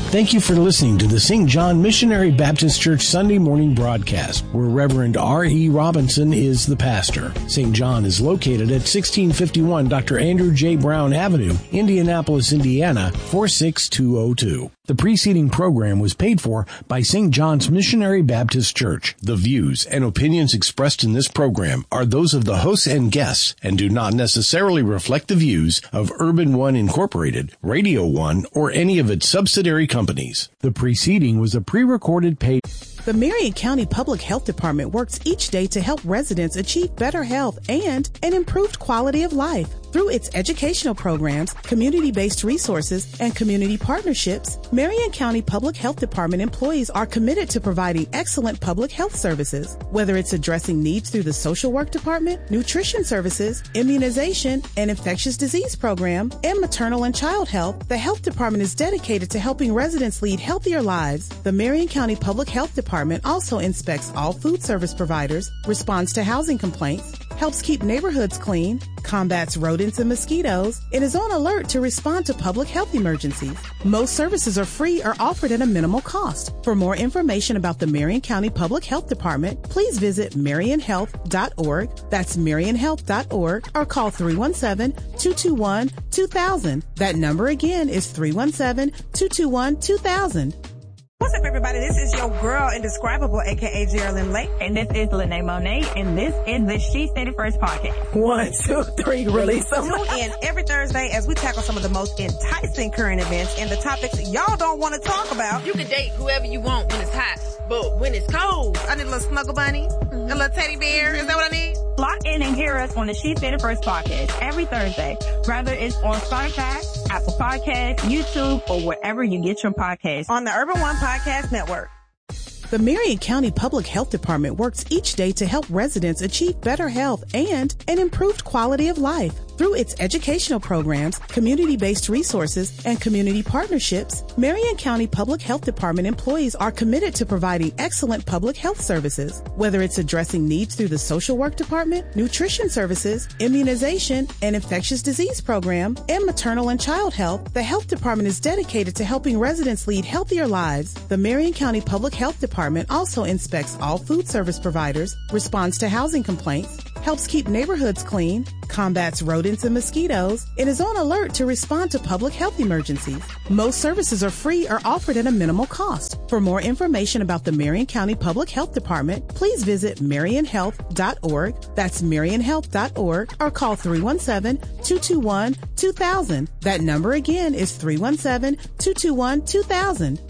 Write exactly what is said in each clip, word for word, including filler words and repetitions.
Thank you for listening to the Saint John Missionary Baptist Church Sunday morning broadcast, where Reverend R E. Robinson is the pastor. Saint John is located at sixteen fifty-one Doctor Andrew J. Brown Avenue, Indianapolis, Indiana, four six two oh two. The preceding program was paid for by Saint John's Missionary Baptist Church. The views and opinions expressed in this program are those of the hosts and guests and do not necessarily reflect the views of Urban One Incorporated, Radio One, or any of its subsidiary companies. The preceding was a pre-recorded paid... The Marion County Public Health Department works each day to help residents achieve better health and an improved quality of life. Through its educational programs, community-based resources, and community partnerships, Marion County Public Health Department employees are committed to providing excellent public health services. Whether it's addressing needs through the social work department, nutrition services, immunization, and infectious disease program, and maternal and child health, the health department is dedicated to helping residents lead healthier lives. The Marion County Public Health Department also inspects all food service providers, responds to housing complaints, helps keep neighborhoods clean, combats rodents and mosquitoes, and is on alert to respond to public health emergencies. Most services are free or offered at a minimal cost. For more information about the Marion County Public Health Department, please visit marion health dot org. That's marion health dot org, or call three one seven, two two one, two thousand. That number again is three one seven, two two one, two thousand. What's up, everybody? This is your girl, Indescribable, a k a. Geraldine Lake. And this is Lene Monet, and this is the She Said It First podcast. One, two, three, release them. Tune in every Thursday as we tackle some of the most enticing current events and the topics y'all don't want to talk about. You can date whoever you want when it's hot, but when it's cold, I need a little snuggle bunny, mm-hmm. a little teddy bear. Is that what I need? Lock in and hear us on the She Said It First podcast every Thursday, whether it's on Spotify, Apple Podcasts, YouTube, or wherever you get your podcasts. On the Urban One Podcast Network. The Marion County Public Health Department works each day to help residents achieve better health and an improved quality of life. Through its educational programs, community-based resources, and community partnerships, Marion County Public Health Department employees are committed to providing excellent public health services. Whether it's addressing needs through the social work department, nutrition services, immunization, and infectious disease program, and maternal and child health, the health department is dedicated to helping residents lead healthier lives. The Marion County Public Health Department also inspects all food service providers, responds to housing complaints, helps keep neighborhoods clean, combats rodents and mosquitoes, and is on alert to respond to public health emergencies. Most services are free or offered at a minimal cost. For more information about the Marion County Public Health Department, please visit marion health dot org. That's marion health dot org, or call three one seven, two two one, two thousand. That number again is three one seven, two two one, two thousand.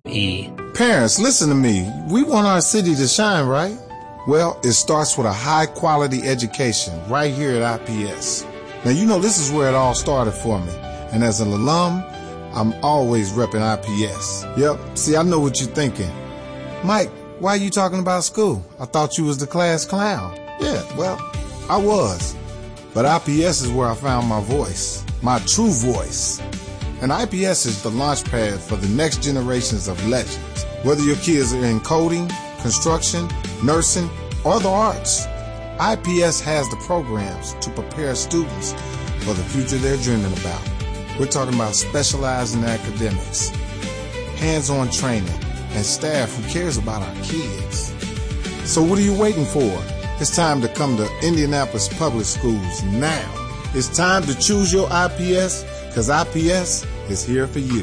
E. Parents, listen to me. We want our city to shine, right? Well, it starts with a high-quality education right here at I P S. Now, you know, this is where it all started for me. And as an alum, I'm always repping I P S. Yep, see, I know what you're thinking. Mike, why are you talking about school? I thought you was the class clown. Yeah, well, I was. But I P S is where I found my voice, my true voice. And I P S is the launch pad for the next generations of legends. Whether your kids are in coding, construction, nursing, or the arts, I P S has the programs to prepare students for the future they're dreaming about. We're talking about specializing academics, hands-on training, and staff who cares about our kids. So what are you waiting for? It's time to come to Indianapolis Public Schools now. It's time to choose your I P S, because I P S is here for you.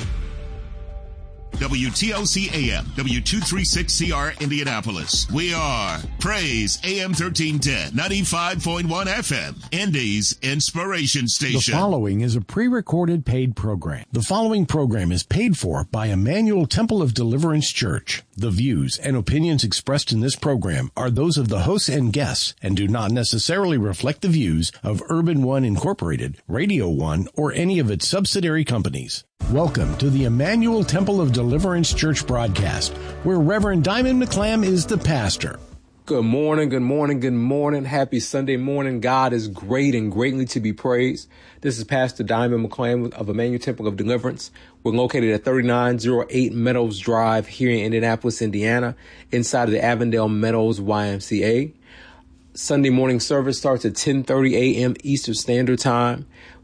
W T O C A M, W two thirty-six C R Indianapolis. We are Praise A M thirteen ten, ninety-five point one F M, Indy's Inspiration Station. The following is a pre-recorded paid program. The following program is paid for by Emmanuel Temple of Deliverance Church. The views and opinions expressed in this program are those of the hosts and guests and do not necessarily reflect the views of Urban One Incorporated, Radio One, or any of its subsidiary companies. Welcome to the Emmanuel Temple of Deliverance Church broadcast, where Reverend Diamond McClam is the pastor. Good morning, good morning, good morning. Happy Sunday morning. God is great and greatly to be praised. This is Pastor Diamond McClam of Emmanuel Temple of Deliverance. We're located at thirty-nine oh eight Meadows Drive here in Indianapolis, Indiana, inside of the Avondale Meadows Y M C A. Sunday morning service starts at ten thirty a.m. Eastern Standard Time.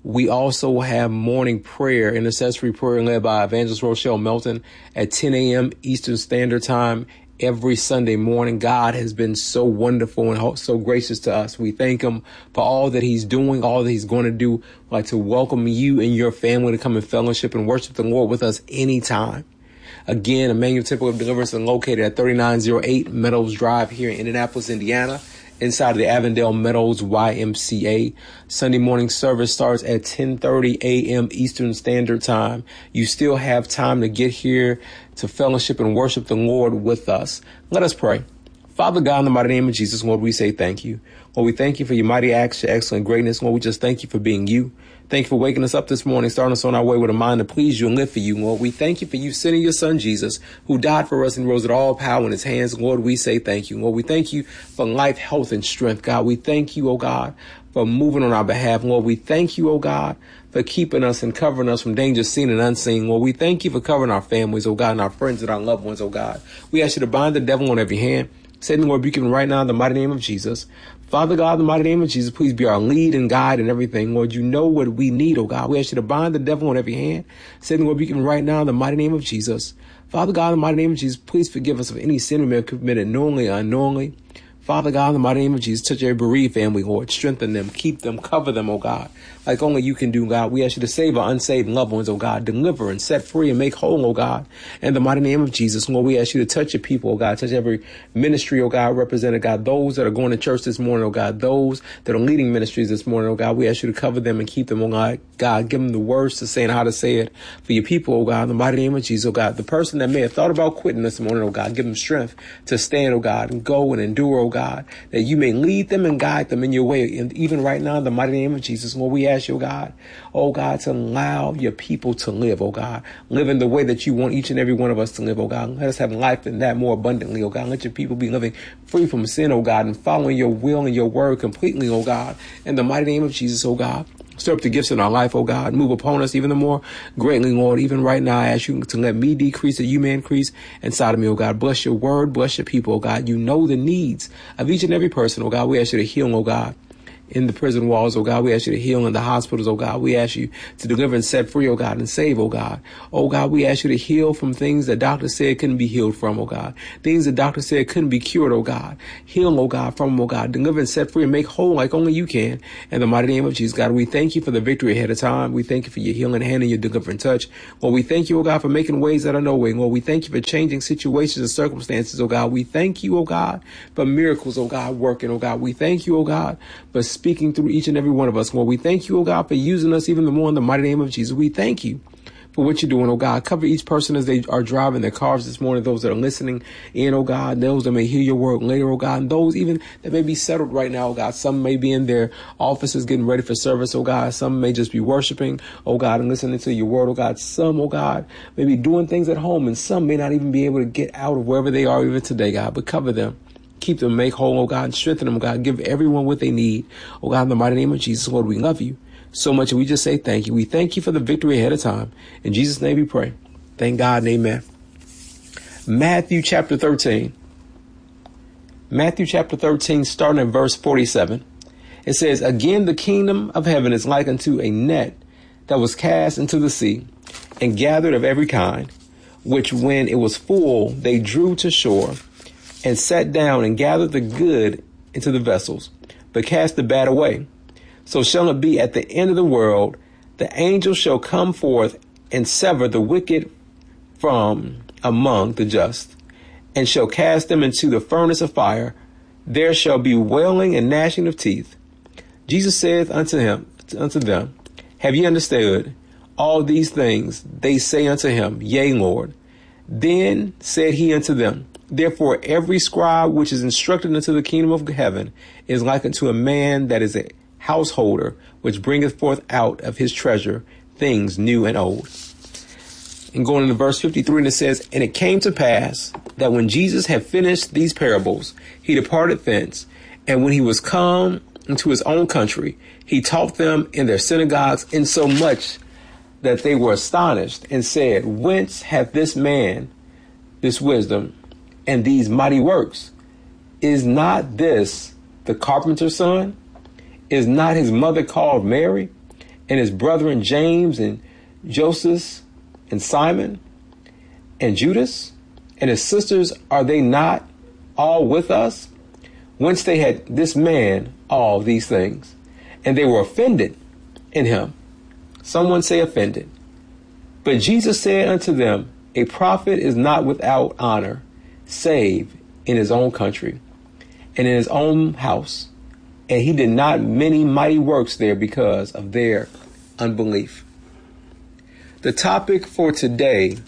We also have morning prayer, intercessory prayer led by Evangelist Rochelle Melton at ten a.m. Eastern Standard Time every Sunday morning. God has been so wonderful and so gracious to us. We thank him for all that he's doing, all that he's going to do. I'd like to welcome you and your family to come and fellowship and worship the Lord with us anytime. Again, Emmanuel Temple of Deliverance is located at thirty-nine oh eight Meadows Drive here in Indianapolis, Indiana, inside of the Avondale Meadows Y M C A. Sunday morning service starts at ten thirty a.m. Eastern Standard Time. You still have time to get here to fellowship and worship the Lord with us. Let us pray. Father God, in the mighty name of Jesus, Lord, we say thank you. Lord, we thank you for your mighty acts, your excellent greatness. Lord, we just thank you for being you. Thank you for waking us up this morning, starting us on our way with a mind to please you and live for you, Lord. We thank you for you sending your son, Jesus, who died for us and rose with all power in his hands. Lord, we say thank you. Lord, we thank you for life, health, and strength, God. We thank you, oh God, for moving on our behalf. Lord, we thank you, oh God, for keeping us and covering us from danger seen and unseen. Lord, we thank you for covering our families, oh God, and our friends and our loved ones, oh God. We ask you to bind the devil on every hand. Satan, Lord, rebuke him right now in the mighty name of Jesus. Father God, in the mighty name of Jesus, please be our lead and guide in everything. Lord, you know what we need, oh God. We ask you to bind the devil on every hand. Satan, Lord, rebuke him right now in the mighty name of Jesus. Father God, in the mighty name of Jesus, please forgive us of any sin we may have committed knowingly or unknowingly. Father God, in the mighty name of Jesus, touch every bereaved family, Lord. Strengthen them, keep them, cover them, oh God, like only you can do, God. We ask you to save our unsaved loved ones, oh God. Deliver and set free and make whole, oh God. In the mighty name of Jesus, Lord, we ask you to touch your people, oh God. Touch every ministry, oh God, represented, God. Those that are going to church this morning, oh God. Those that are leading ministries this morning, oh God. We ask you to cover them and keep them, oh God. God, give them the words to say and how to say it for your people, oh God. In the mighty name of Jesus, oh God. The person that may have thought about quitting this morning, oh God. Give them strength to stand, oh God, and go and endure, oh God. That you may lead them and guide them in your way. And even right now, in the mighty name of Jesus, Lord, we ask you, oh God, oh God, to allow your people to live, oh God. Live in the way that you want each and every one of us to live, oh God. Let us have life in that more abundantly, oh God. Let your people be living free from sin, oh God, and following your will and your word completely, oh God. In the mighty name of Jesus, oh God. Stir up the gifts in our life, oh God. Move upon us even the more greatly, Lord. Even right now, I ask you to let me decrease that you may increase inside of me, oh God. Bless your word, bless your people, oh God. You know the needs of each and every person, oh God. We ask you to heal, oh God. In the prison walls, oh God, we ask you to heal in the hospitals, oh God. We ask you to deliver and set free, oh God, and save, oh God. Oh God, we ask you to heal from things that doctors said couldn't be healed from, oh God. Things that doctors said couldn't be cured, oh God. Heal, oh God, from them, oh God. Deliver and set free and make whole like only you can. In the mighty name of Jesus, God, we thank you for the victory ahead of time. We thank you for your healing hand and your delivering touch. Lord, we thank you, oh God, for making ways that are no way. Lord, we thank you for changing situations and circumstances, oh God. We thank you, oh God, for miracles, oh God, working, oh God. We thank you, oh God, for speaking through each and every one of us. Lord, we thank you, oh God, for using us even the more in the mighty name of Jesus. We thank you for what you're doing, oh God. Cover each person as they are driving their cars this morning, those that are listening in, oh God, those that may hear your word later, oh God, and those even that may be settled right now, oh God. Some may be in their offices getting ready for service, oh God. Some may just be worshiping, oh God, and listening to your word, oh God. Some, oh God, may be doing things at home, and some may not even be able to get out of wherever they are even today, God, but cover them. Keep them, make whole, oh God, and strengthen them, oh God. Give everyone what they need, oh God, in the mighty name of Jesus. Lord, we love you so much, and we just say thank you. We thank you for the victory ahead of time. In Jesus' name we pray. Thank God and amen. Matthew chapter thirteen. Matthew chapter thirteen, starting at verse forty-seven. It says, "Again, the kingdom of heaven is like unto a net that was cast into the sea and gathered of every kind, which when it was full, they drew to shore and sat down and gathered the good into the vessels, but cast the bad away. So shall it be at the end of the world. The angel shall come forth and sever the wicked from among the just, and shall cast them into the furnace of fire. There shall be wailing and gnashing of teeth. Jesus saith unto him, unto them, Have ye understood all these things? They say unto him, Yea, Lord. Then said he unto them, Therefore every scribe which is instructed into the kingdom of heaven is like unto a man that is a householder, which bringeth forth out of his treasure things new and old." And going into verse fifty-three, and it says, "And it came to pass that when Jesus had finished these parables, he departed thence, and when he was come into his own country, he taught them in their synagogues, insomuch that they were astonished, and said, Whence hath this man this wisdom and these mighty works? Is not this the carpenter's son? Is not his mother called Mary? and his brethren James and Joseph and Simon and Judas and his sisters, are they not all with us? Whence they had this man all these things. And they were offended in him. Someone say offended. But Jesus said unto them, a prophet is not without honor, save in his own country and in his own house. And he did not many mighty works there because of their unbelief. The topic for today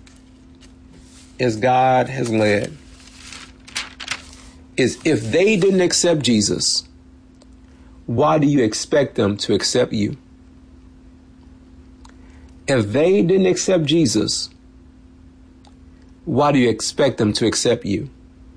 is God has led. Is if they didn't accept Jesus, why do you expect them to accept you? If they didn't accept Jesus, why do you expect them to accept you?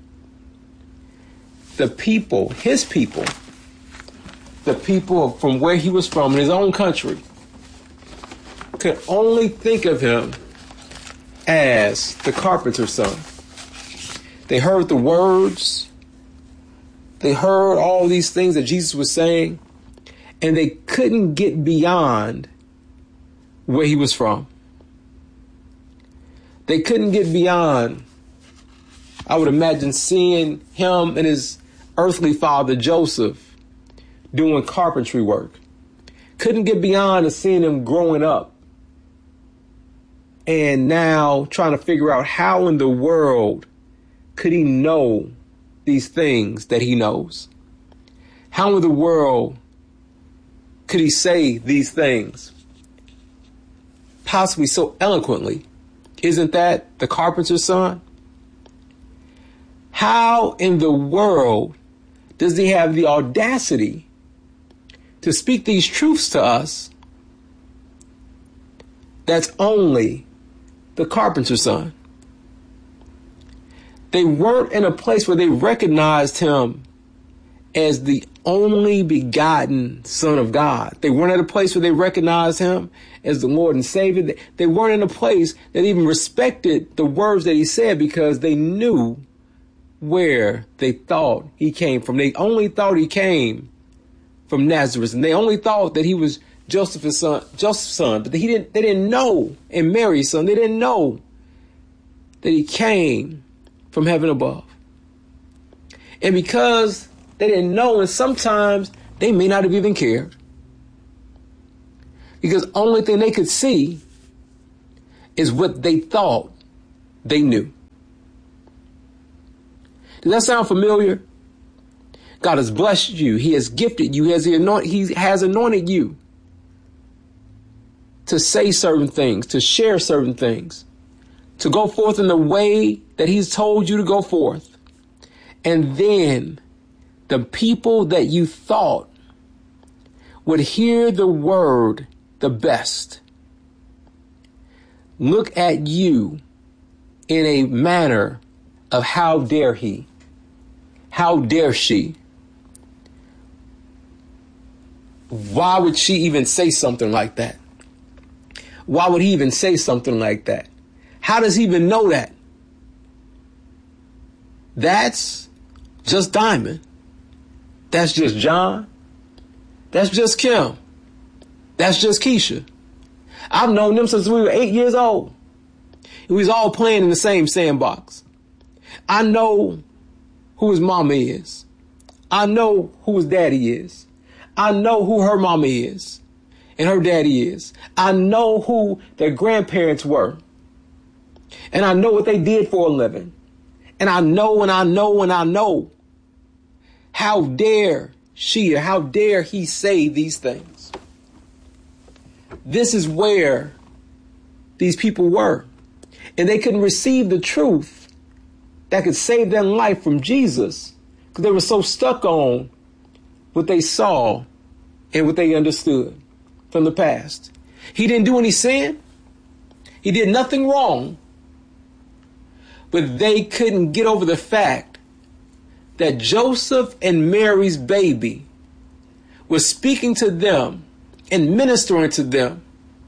The people, his people, the people from where he was from, in his own country, could only think of him as the carpenter's son. They heard the words, they heard all these things that Jesus was saying, and they couldn't get beyond where he was from. They couldn't get beyond, I would imagine, seeing him and his earthly father, Joseph, doing carpentry work. Couldn't get beyond to seeing him growing up. And now trying to figure out how in the world could he know these things that he knows? How in the world could he say these things possibly so eloquently? Isn't that the carpenter's son? How in the world does he have the audacity to speak these truths to us? That's only the carpenter's son. They weren't in a place where they recognized him as the only begotten Son of God. They weren't at a place where they recognized him as the Lord and Savior. They, they weren't in a place that even respected the words that he said, because they knew where they thought he came from. They only thought he came from Nazareth, and they only thought that he was Joseph's son, Joseph's son, but he didn't. They didn't know, and Mary's son. They didn't know that he came from heaven above. And because they didn't know, and sometimes they may not have even cared, because the only thing they could see is what they thought they knew. Does that sound familiar? God has blessed you. He has gifted you. He has anointed, he has anointed you to say certain things, to share certain things, to go forth in the way that he's told you to go forth. And then the people that you thought would hear the word the best look at you in a manner of how dare he, how dare she. Why would she even say something like that? Why would he even say something like that? How does he even know that? That's just Diamond. That's just John. That's just Kim. That's just Keisha. I've known them since we were eight years old. We was all playing in the same sandbox. I know who his mama is. I know who his daddy is. I know who her mama is and her daddy is. I know who their grandparents were. And I know what they did for a living. And I know and I know and I know. How dare she or how dare he say these things? This is where these people were. And they couldn't receive the truth that could save their life from Jesus, because they were so stuck on what they saw and what they understood from the past. He didn't do any sin. He did nothing wrong. But they couldn't get over the fact that Joseph and Mary's baby was speaking to them and ministering to them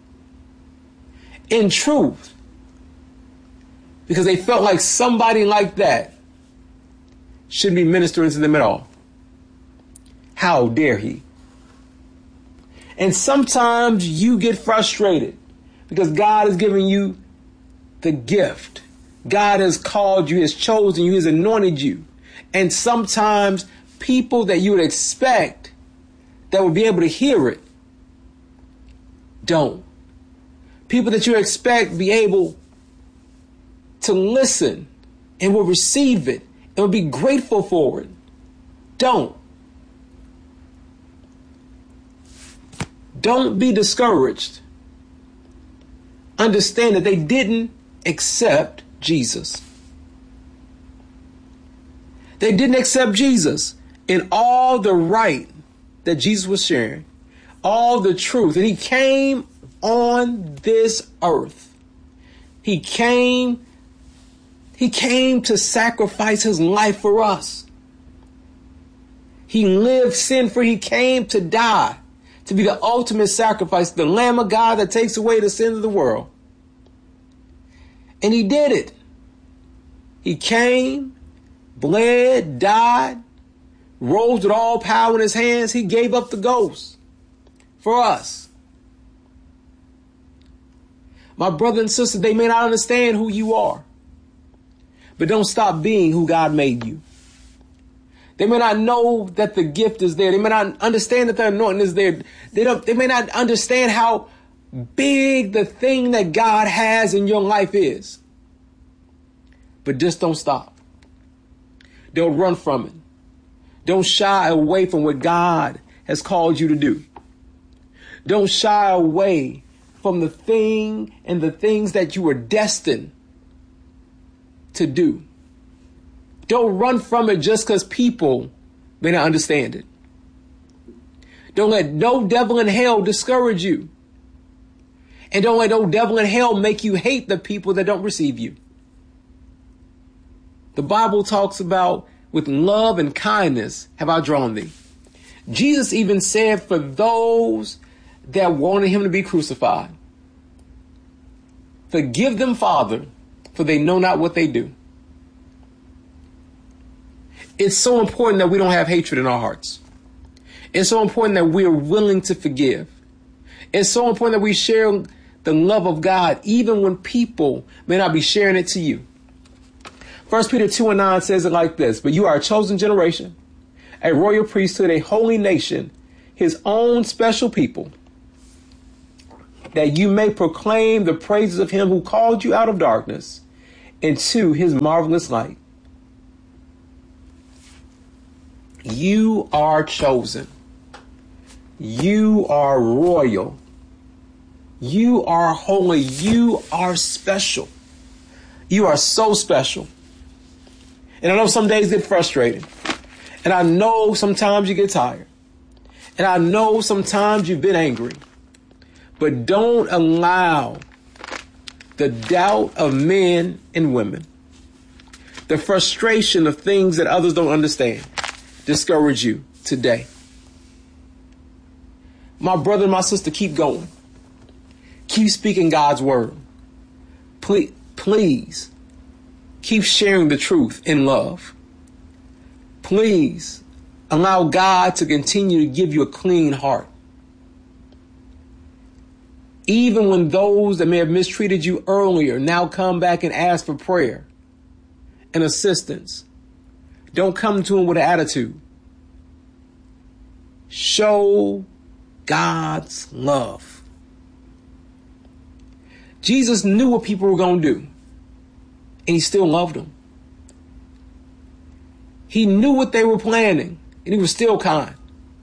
in truth, because they felt like somebody like that shouldn't be ministering to them at all. How dare he? And sometimes you get frustrated because God is giving you the gift. God has called you, has chosen you, has anointed you. And sometimes people that you would expect that would be able to hear it don't. People that you expect be able to listen and will receive it and will be grateful for it don't. Don't be discouraged. Understand that they didn't accept Jesus. They didn't accept Jesus in all the right that Jesus was sharing, all the truth. And he came on this earth. He came, he came to sacrifice his life for us. He lived sin-free. He came to die, to be the ultimate sacrifice, the Lamb of God that takes away the sins of the world. And he did it. He came, bled, died, rose with all power in his hands. He gave up the ghost for us. My brother and sister, they may not understand who you are, but don't stop being who God made you. They may not know that the gift is there. They may not understand that the anointing is there. They don't, they may not understand how big the thing that God has in your life is. But just don't stop. Don't run from it. Don't shy away from what God has called you to do. Don't shy away from the thing and the things that you were destined to do. Don't run from it just because people may not understand it. Don't let no devil in hell discourage you. And don't let no devil in hell make you hate the people that don't receive you. The Bible talks about, with love and kindness have I drawn thee. Jesus even said for those that wanted him to be crucified, forgive them, Father, for they know not what they do. It's so important that we don't have hatred in our hearts. It's so important that we are willing to forgive. It's so important that we share the love of God, even when people may not be sharing it to you. First Peter two and nine says it like this: but you are a chosen generation, a royal priesthood, a holy nation, his own special people, that you may proclaim the praises of him who called you out of darkness into his marvelous light. You are chosen. You are royal. You are holy. You are special. You are so special. And I know some days get frustrated. And I know sometimes you get tired. And I know sometimes you've been angry. But don't allow the doubt of men and women, the frustration of things that others don't understand, discourage you today. My brother and my sister, keep going. Keep speaking God's word. Please, please keep sharing the truth in love. Please allow God to continue to give you a clean heart. Even when those that may have mistreated you earlier now come back and ask for prayer and assistance, don't come to them with an attitude. Show God's love. Jesus knew what people were going to do, and he still loved them. He knew what they were planning, and he was still kind.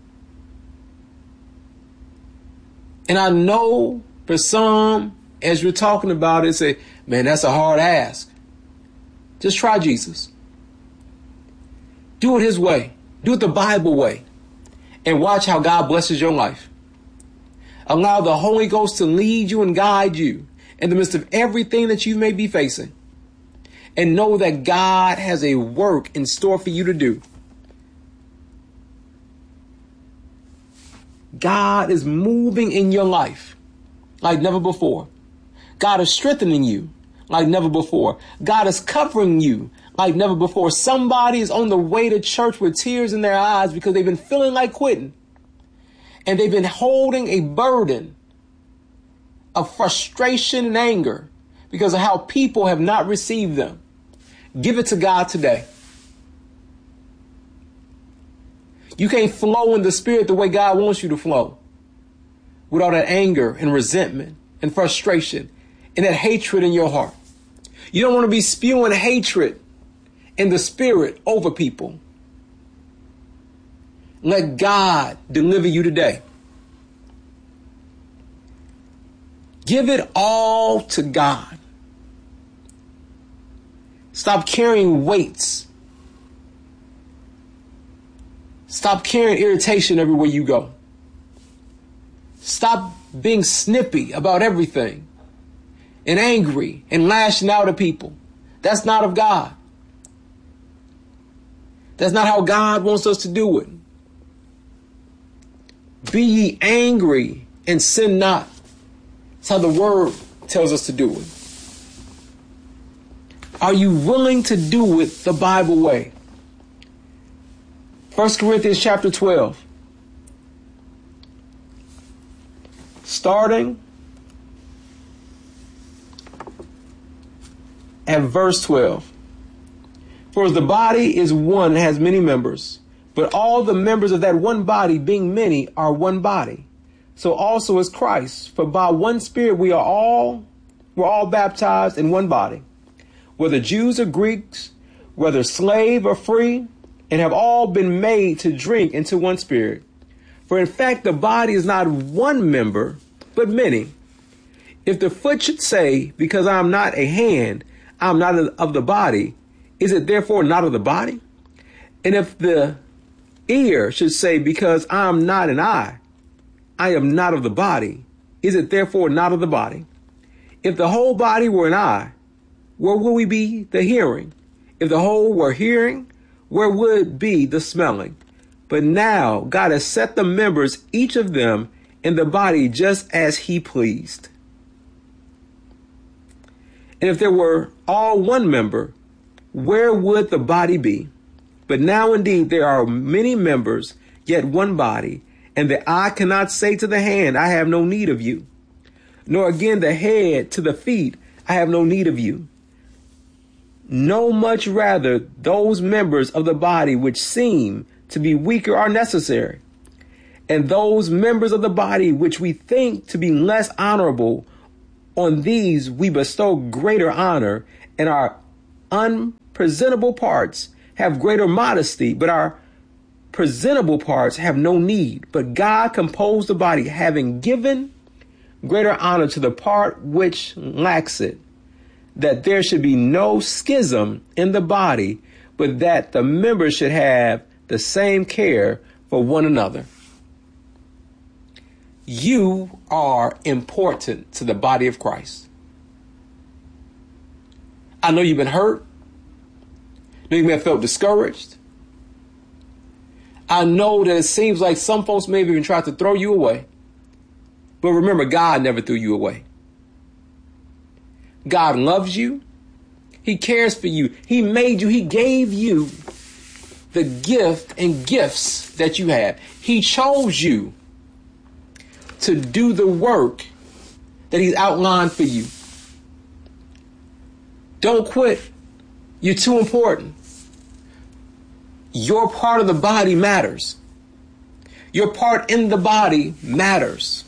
And I know for some, as you're talking about it, say, man, that's a hard ask. Just try Jesus. Do it his way. Do it the Bible way. And watch how God blesses your life. Allow the Holy Ghost to lead you and guide you in the midst of everything that you may be facing. And know that God has a work in store for you to do. God is moving in your life like never before. God is strengthening you like never before. God is covering you like never before. Somebody is on the way to church with tears in their eyes because they've been feeling like quitting. And they've been holding a burden of frustration and anger because of how people have not received them. Give it to God today. You can't flow in the Spirit the way God wants you to flow with all that anger and resentment and frustration and that hatred in your heart. You don't want to be spewing hatred in the Spirit over people. Let God deliver you today. Give it all to God. Stop carrying weights. Stop carrying irritation everywhere you go. Stop being snippy about everything and angry and lashing out at people. That's not of God. That's not how God wants us to do it. Be ye angry and sin not. That's how the word tells us to do it. Are you willing to do it the Bible way? First Corinthians chapter twelve. Starting at verse twelve. For as the body is one and has many members, but all the members of that one body, being many, are one body. So also is Christ. For by one Spirit we are all, we're all baptized in one body, whether Jews or Greeks, whether slave or free, and have all been made to drink into one Spirit. For in fact, the body is not one member, but many. If the foot should say, because I am not a hand, I am not of the body, is it therefore not of the body? And if the ear should say, because I am not an eye, I am not of the body, is it therefore not of the body? If the whole body were an eye, where would we be the hearing? If the whole were hearing, where would be the smelling? But now God has set the members, each of them, in the body just as he pleased. And if there were all one member, where would the body be? But now indeed there are many members, yet one body, and the eye cannot say to the hand, I have no need of you, nor again the head to the feet, I have no need of you. No, much rather those members of the body which seem to be weaker are necessary, and those members of the body which we think to be less honorable, on these we bestow greater honor, and our unpresentable parts have greater modesty, but our presentable parts have no need. But God composed the body, having given greater honor to the part which lacks it, that there should be no schism in the body, but that the members should have the same care for one another. You are important to the body of Christ. I know you've been hurt. I know you may have felt discouraged. I know that it seems like some folks may have even tried to throw you away. But remember, God never threw you away. God loves you. He cares for you. He made you. He gave you the gift and gifts that you have. He chose you to do the work that he's outlined for you. Don't quit. You're too important. Your part of the body matters. Your part in the body matters.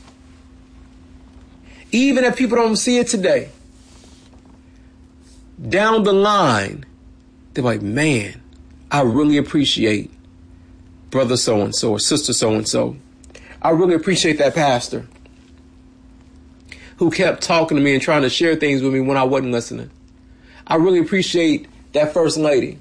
Even if people don't see it today, down the line, they're like, man, I really appreciate brother so-and-so or sister so-and-so. I really appreciate that pastor who kept talking to me and trying to share things with me when I wasn't listening. I really appreciate that first lady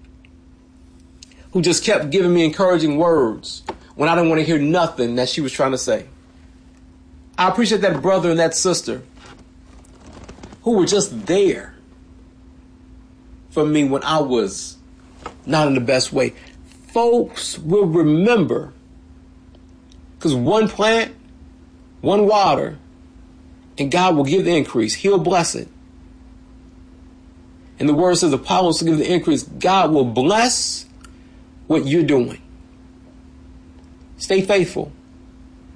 who just kept giving me encouraging words when I didn't want to hear nothing that she was trying to say. I appreciate that brother and that sister who were just there for me when I was not in the best way. Folks will remember, because one plant, one water, and God will give the increase. He'll bless it. And the word says Apollos will give the increase. God will bless what you're doing. Stay faithful.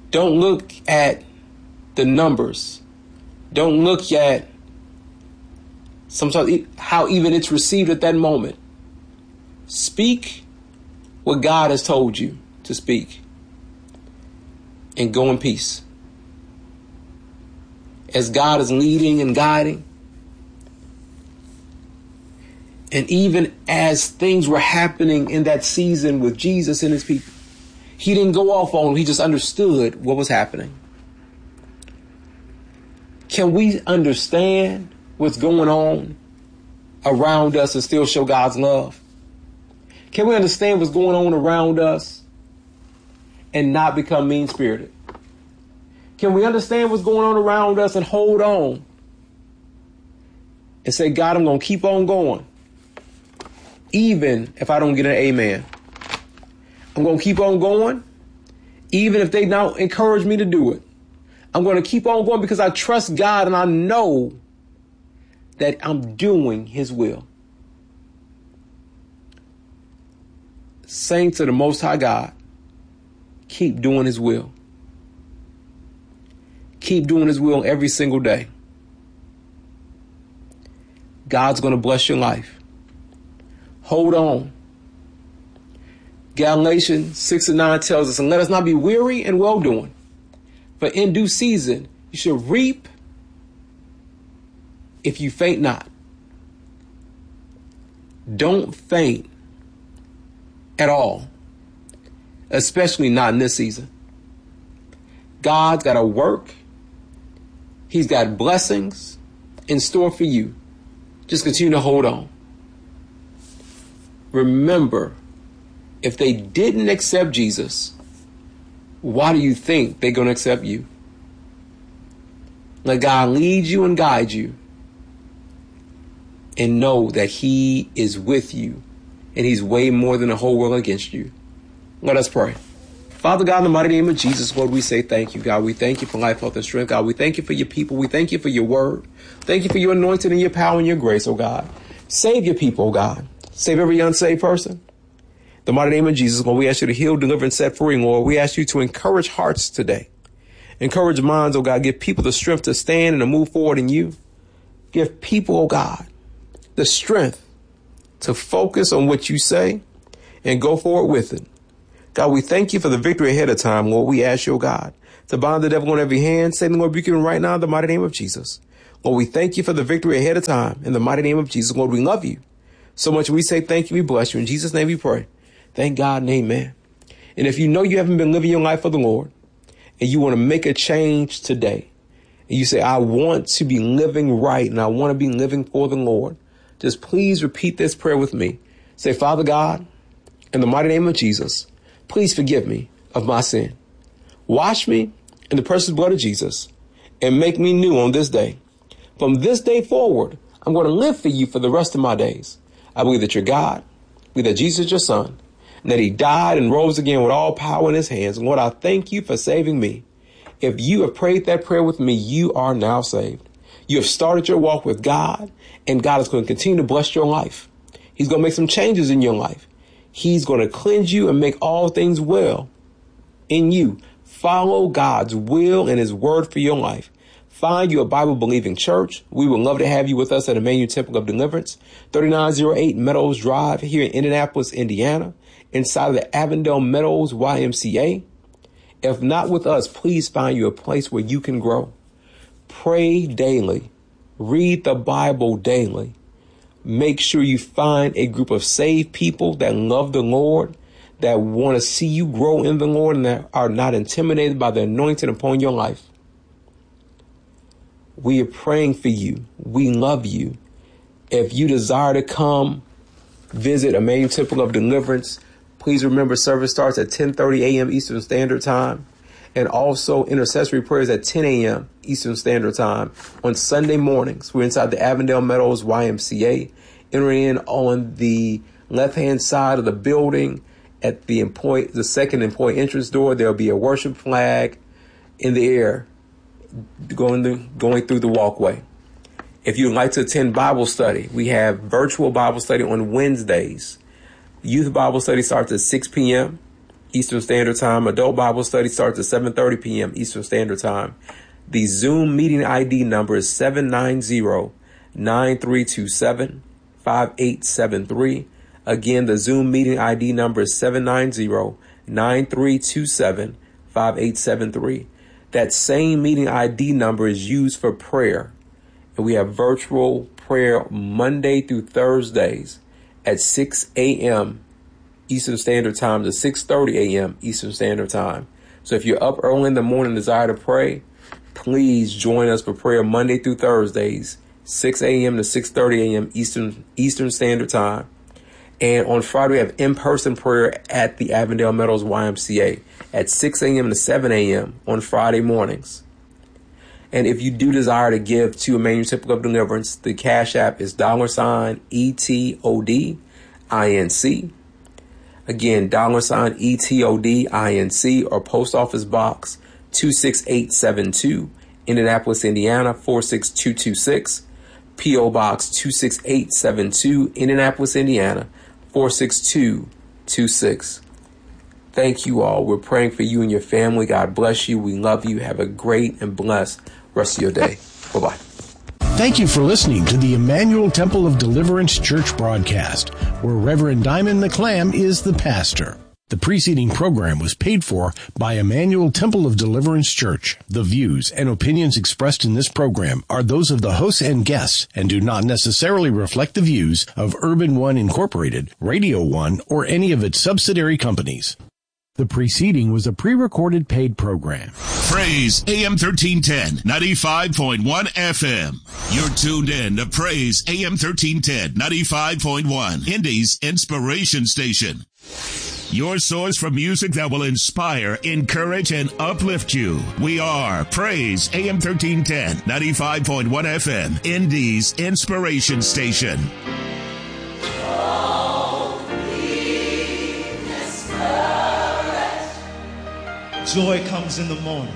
Don't look at the numbers. Don't look at sometimes how even it's received at that moment. Speak what God has told you to speak and go in peace. As God is leading and guiding, and even as things were happening in that season with Jesus and his people, he didn't go off on them. He just understood what was happening. Can we understand what's going on around us and still show God's love? Can we understand what's going on around us and not become mean-spirited? Can we understand what's going on around us and hold on and say, God, I'm going to keep on going, even if I don't get an amen? I'm going to keep on going, even if they don't encourage me to do it. I'm going to keep on going because I trust God and I know that I'm doing his will. Saints of the Most High God, keep doing his will. Keep doing his will every single day. God's going to bless your life. Hold on. Galatians six and nine tells us, and let us not be weary in well doing, for in due season you shall reap if you faint not. Don't faint at all, especially not in this season. God's got a work. He's got blessings in store for you. Just continue to hold on. Remember, if they didn't accept Jesus, why do you think they're going to accept you? Let God lead you and guide you. And know that he is with you. And he's way more than the whole world against you. Let us pray. Father God, in the mighty name of Jesus, Lord, we say thank you, God. We thank you for life, health, and strength, God. We thank you for your people. We thank you for your word. Thank you for your anointing and your power and your grace, oh God. Save your people, oh God. Save every unsaved person. In the mighty name of Jesus, Lord, we ask you to heal, deliver, and set free, Lord. We ask you to encourage hearts today. Encourage minds, oh God. Give people the strength to stand and to move forward in you. Give people, oh God, the strength to focus on what you say and go forward with it. God, we thank you for the victory ahead of time, Lord. We ask you, oh God, to bind the devil on every hand. Satan, Lord, rebuke him right now in the mighty name of Jesus. Lord, we thank you for the victory ahead of time in the mighty name of Jesus. Lord, we love you so much. We say thank you. We bless you. In Jesus' name we pray. Thank God and amen. And if you know you haven't been living your life for the Lord and you want to make a change today, and you say, I want to be living right and I want to be living for the Lord, just please repeat this prayer with me. Say, Father God, in the mighty name of Jesus, please forgive me of my sin. Wash me in the precious blood of Jesus and make me new on this day. From this day forward, I'm going to live for you for the rest of my days. I believe that you're God, I believe that Jesus is your son, and that he died and rose again with all power in his hands. And Lord, I thank you for saving me. If you have prayed that prayer with me, you are now saved. You have started your walk with God, and God is going to continue to bless your life. He's going to make some changes in your life. He's going to cleanse you and make all things well in you. Follow God's will and his word for your life. Find you a Bible-believing church. We would love to have you with us at Emmanuel Temple of Deliverance, thirty-nine oh eight Meadows Drive here in Indianapolis, Indiana, inside of the Avondale Meadows Y M C A. If not with us, please find you a place where you can grow. Pray daily. Read the Bible daily. Make sure you find a group of saved people that love the Lord, that want to see you grow in the Lord, and that are not intimidated by the anointing upon your life. We are praying for you. We love you. If you desire to come visit Emmanuel Temple of Deliverance, please remember service starts at ten thirty a.m. Eastern Standard Time. And also intercessory prayers at ten a.m. Eastern Standard Time on Sunday mornings. We're inside the Avondale Meadows Y M C A. Entering in on the left-hand side of the building at the employee, the second employee entrance door. There'll be a worship flag in the air going, the, going through the walkway. If you'd like to attend Bible study, we have virtual Bible study on Wednesdays. Youth Bible study starts at six p.m. Eastern Standard Time. Adult Bible Study starts at seven thirty p.m. Eastern Standard Time. The Zoom meeting I D number is seven nine zero, nine three two seven, five eight seven three. Again, the Zoom meeting I D number is seven nine zero, nine three two seven, five eight seven three. That same meeting I D number is used for prayer. And we have virtual prayer Monday through Thursdays at six a.m. Eastern Standard Time to six thirty a.m. Eastern Standard Time. So if you're up early in the morning and desire to pray, please join us for prayer Monday through Thursdays, six a.m. to six thirty a.m. Eastern Eastern Standard Time. And on Friday, we have in-person prayer at the Avondale Meadows Y M C A at six a.m. to seven a.m. on Friday mornings. And if you do desire to give to Emmanuel Temple of Deliverance, the Cash App is dollar sign E T O D I N C. Again, dollar sign E T O D I N C, or Post Office Box two six eight seven two, Indianapolis, Indiana four six two two six. P O Box two six eight seven two, Indianapolis, Indiana four six two two six. Thank you all. We're praying for you and your family. God bless you. We love you. Have a great and blessed rest of your day. Bye-bye. Thank you for listening to the Emmanuel Temple of Deliverance Church broadcast, where Reverend Diamond McClam is the pastor. The preceding program was paid for by Emmanuel Temple of Deliverance Church. The views and opinions expressed in this program are those of the hosts and guests and do not necessarily reflect the views of Urban One Incorporated, Radio One, or any of its subsidiary companies. The preceding was a pre-recorded paid program. Praise A M thirteen ten, ninety-five point one F M. You're tuned in to Praise A M thirteen ten, ninety-five point one, Indy's Inspiration Station. Your source for music that will inspire, encourage, and uplift you. We are Praise A M thirteen ten, ninety-five point one F M, Indy's Inspiration Station. Joy comes in the morning.